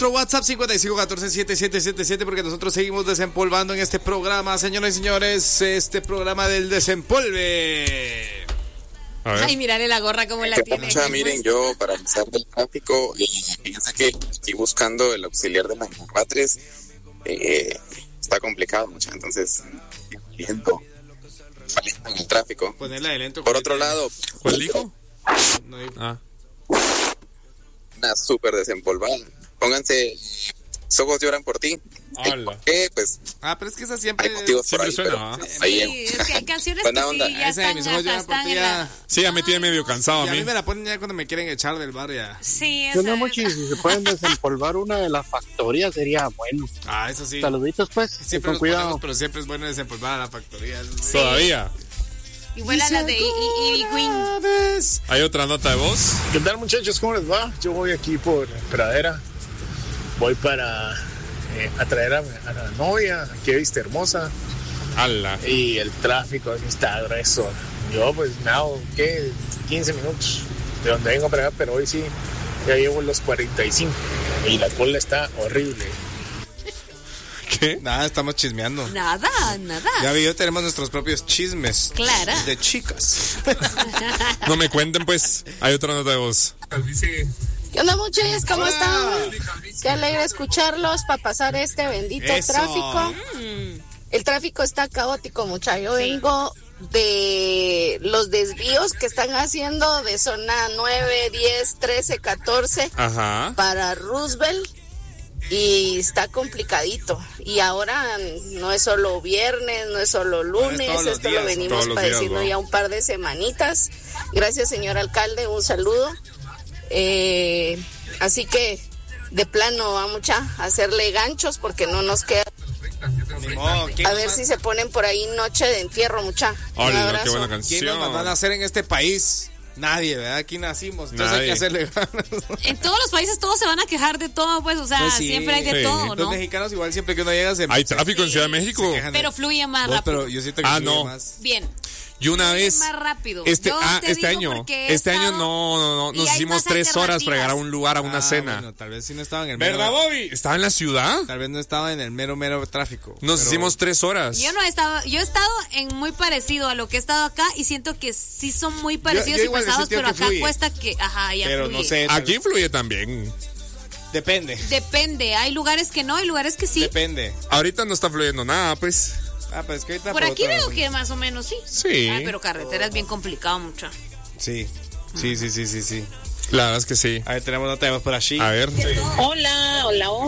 nuestro WhatsApp 5514-7777 porque nosotros seguimos desempolvando en este programa, señoras y señores, este programa del desempolve. Ay, mirarle la gorra como la tiene. Miren, yo para empezar del tráfico, fíjense que estoy buscando el auxiliar de Manjarbatres, está complicado mucho, entonces lento en el tráfico. Ponerla de lento. Por otro lado, ¿cuál dijo? No, una súper desempolvada. Pónganse Ojos lloran por ti. ¿Por qué? Pues. Pero es que esa siempre. Hay motivos por ahí, suena, sí, es que hay canciones que sí, ya esa de Mis ojos lloran por ti ya. Sí, ya me tiene medio cansado a mí me la ponen ya cuando me quieren echar del bar ya. Sí, yo no mucho, si se pueden desempolvar una de las factorías sería bueno. Eso sí. Saluditos pues, siempre con cuidado. Ponemos, pero siempre es bueno desempolvar a la factoría. Sí. Todavía. Igual a la de Ivy Queen. ¿Hay otra nota de voz? ¿Qué tal, muchachos? ¿Cómo les va? Yo voy aquí por Pradera. Voy para a traer a la novia, aquí viste hermosa. ¡Hala! Y el tráfico aquí está grueso. Yo pues me hago, 15 minutos de donde vengo para acá, pero hoy sí, ya llevo los 45 y la cola está horrible. ¿Qué? Nada, estamos chismeando. Nada. Ya vi, tenemos nuestros propios chismes. Claro. De chicas. No me cuenten, pues. Hay otra nota de voz. ¿Qué onda, muchachos? ¿Cómo están? Qué alegre escucharlos para pasar este bendito tráfico. El tráfico está caótico, muchachos. Yo vengo de los desvíos que están haciendo de zona 9, 10, 13, 14 para Roosevelt. Y está complicadito. Y ahora no es solo viernes, no es solo lunes, esto lo venimos padeciendo ya un par de semanitas. Gracias, señor alcalde, un saludo. Así que de plano vamos a hacerle ganchos porque no nos queda. A ver si se ponen por ahí noche de entierro, mucha. Un abrazo. Qué buena canción. ¿Quién nos van a hacer en este país? Nadie, ¿verdad? Aquí nacimos, entonces hay que hacerle ganas. En todos los países todos se van a quejar de todo, pues, o sea, pues sí, siempre hay de todo, ¿no? Los mexicanos igual siempre que uno llega hay tráfico en Ciudad de México. Pero fluye más rápido. Pero yo siento que fluye más. Bien. Y una vez más rápido. este año no nos hicimos 3 horas para llegar a un lugar a una cena. Bueno, tal vez sí no estaba en el ¿verdad, Bobby? ¿Estaba en la ciudad? Tal vez no estaba en el mero tráfico. Nos hicimos 3 horas. Yo no he estado, yo he estado en muy parecido a lo que he estado acá y siento que sí son muy parecidos y pesados, pero acá cuesta que ya pero fluye. No sé. Aquí fluye también. Depende, hay lugares que no, hay lugares que sí. Depende. Ahorita no está fluyendo nada, pues. Pues que ahorita por aquí veo que más o menos sí. Sí. Pero carretera es bien complicado, mucho. Sí. La verdad es que sí. A ver, tenemos nota por allí. A ver. Hola.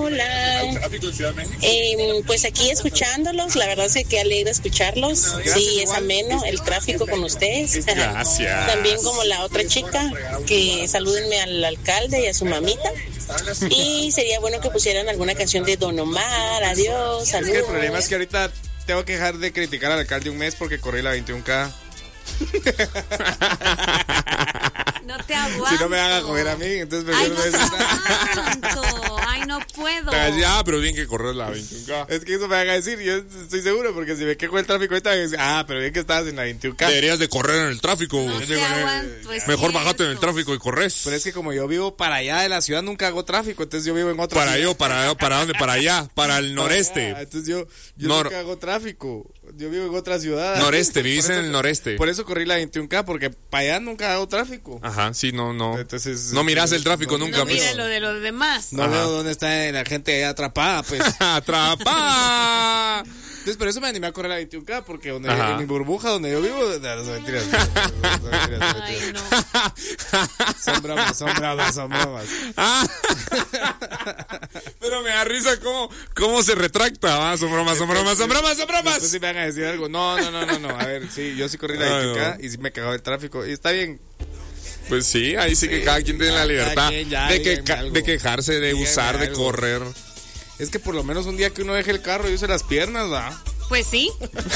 Pues aquí escuchándolos, la verdad es que alegre escucharlos. Gracias, sí, es ameno el tráfico con ustedes. Gracias. También como la otra chica, que salúdenme al alcalde y a su mamita. Y sería bueno que pusieran alguna canción de Don Omar. Adiós, saludos. Es que el problema es que ahorita tengo que dejar de criticar al alcalde un mes porque corrí la 21K. No te aguanto. Si no me hagan comer a mí, entonces prefiero no decir nada. Ay, no puedo. Pero bien que corrió la 21K. Es que eso me haga decir, yo estoy seguro, porque si me quejo el tráfico ahorita, decir, pero bien que estabas en la 21K. Deberías de correr en el tráfico. No te aguanto, mejor bajate en el tráfico y corres. Pero es que como yo vivo para allá de la ciudad, nunca hago tráfico, entonces yo vivo en otra ciudad. ¿Para dónde? Para allá, para el noreste. Entonces yo nunca hago tráfico. Yo vivo en otra ciudad. Noreste, vivís en el noreste. Por eso corrí la 21K, porque para allá nunca hago tráfico. Ajá, sí, no. Entonces, no miras el tráfico nunca. No mira lo de los demás. No veo dónde está la gente ahí atrapada, pues. ¡Atrapada! Entonces, por eso me animé a correr la 21K, porque en mi burbuja donde yo vivo, no, mentiras. Ay, no. Son bromas. Pero me da risa cómo se retracta, ¿va? Son bromas. Después sí me van a decir algo. No. A ver, sí, yo sí corrí la 21K y sí me cagaba el tráfico. Y está bien. Pues sí, ahí sí que cada quien tiene la libertad de quejarse, de usar, de correr. Es que por lo menos un día que uno deje el carro y use las piernas, ¿va? Pues sí.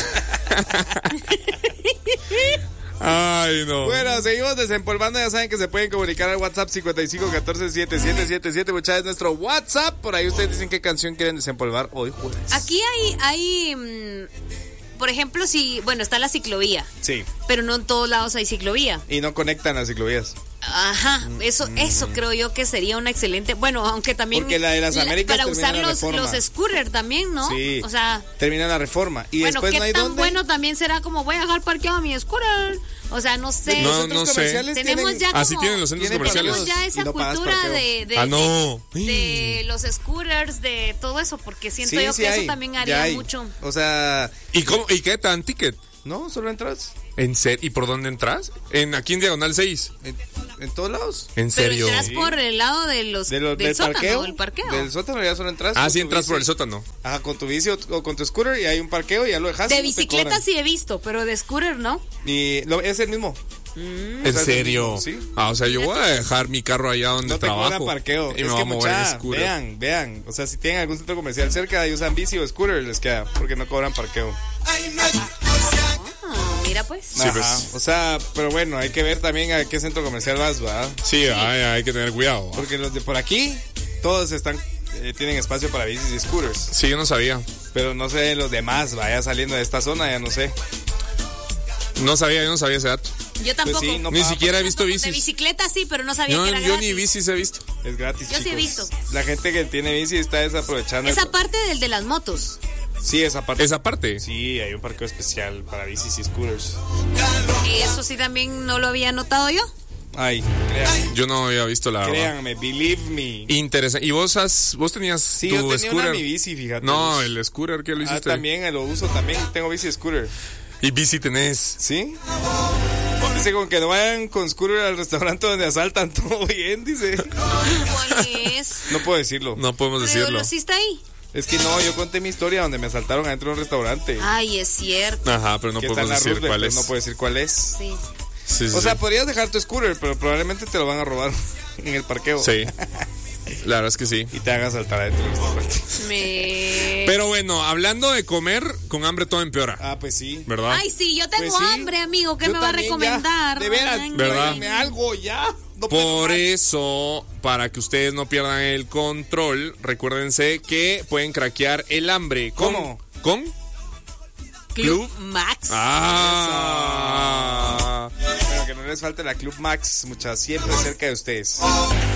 Ay, no. Bueno, seguimos desempolvando. Ya saben que se pueden comunicar al WhatsApp 5514-7777. Muchachos, nuestro WhatsApp. Por ahí ustedes dicen qué canción quieren desempolvar hoy jueves. Aquí hay por ejemplo, está la ciclovía. Sí. Pero no en todos lados hay ciclovía. Y no conectan las ciclovías. Ajá, eso creo yo que sería una excelente, bueno, aunque también porque la de las Américas para usar los scooters también, ¿no? Sí, o sea, termina la reforma y bueno, después ¿qué no hay tan dónde? bueno también será como voy a dejar parqueado mi scooter? O sea, no sé. No sé. Tenemos ya como, así tienen los centros comerciales. Tenemos ya esa cultura de los scooters, de todo eso, porque siento yo que eso también haría mucho. O sea, ¿y qué tan ticket? No, solo entras. ¿En serio? ¿Y por dónde entras? Aquí en Diagonal 6. En todos lados. ¿En serio? Pero entras por el lado del sótano, el parqueo. Del sótano ya solo entras. Sí entras por el sótano. Ajá, con tu bici o con tu scooter y hay un parqueo y ya lo dejas. De bicicleta sí he visto, pero de scooter no. Y es el mismo. ¿En serio? Sí. O sea, yo voy a dejar mi carro allá donde trabajo. No te parqueo. Y me voy a mover en scooter. Vean. O sea, si tienen algún centro comercial cerca y usan bici o scooter, les queda, porque no cobran parqueo. Mira pues. Sí, pues. O sea, pero bueno, hay que ver también a qué centro comercial vas, ¿verdad? Sí. Hay que tener cuidado. Porque los de por aquí, todos tienen espacio para bicis y scooters. Sí, yo no sabía. Pero no sé los demás, vaya saliendo de esta zona, ya no sé. Yo no sabía ese dato. Yo tampoco. Pues sí, ni siquiera he visto bicis. De bicicleta sí, pero no sabía que era gratis. Yo ni bicis he visto. Es gratis, yo chicos. sí he visto. La gente que tiene bici está desaprovechando. Esa parte del de las motos. Sí, esa parte. ¿Esa parte? Sí, hay un parqueo especial para bicis y scooters. Y eso sí también no lo había notado yo. Ay, créanme. Yo no había visto la verdad. Créanme, believe me. Interesante. ¿Y vos tenías sí, tu yo tenía scooter? Mi bici, fíjate. No, el scooter, ¿qué lo hiciste? También lo uso, también tengo bici y scooter. ¿Y bici tenés? ¿Sí? Dice con que no vayan con scooter al restaurante donde asaltan, todo bien, dice. ¿Cuál es? No puedo decirlo. No podemos decirlo. ¿Pero sí está ahí? Es que no, yo conté mi historia donde me asaltaron adentro de un restaurante. Ay, es cierto. Ajá, pero no podemos decir cuál es. No puedo decir cuál es. Sí. O sea, podrías dejar tu scooter, pero probablemente te lo van a robar en el parqueo. Sí. La verdad es que sí. Y te hagan saltar adentro del restaurante. Pero bueno, hablando de comer, con hambre todo empeora. Ah, pues sí. ¿Verdad? Ay, sí, yo tengo hambre, amigo. ¿Qué me va a recomendar? Ya, de veras, ¿verdad? Dame algo ya. No por eso, para que ustedes no pierdan el control, recuérdense que pueden craquear el hambre. ¿Cómo? ¿Con? Club Max. Pero que no les falte la Club Max, muchas siempre cerca de ustedes.